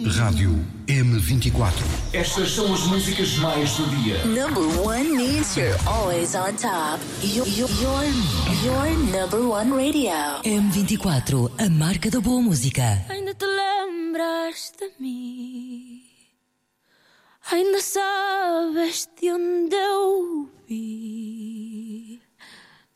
Rádio M24. Estas são as músicas mais do dia. Number one means you're always on top. Your number one radio. M24, a marca da boa música. Ainda te lembras de mim? Ainda sabes de onde eu vi?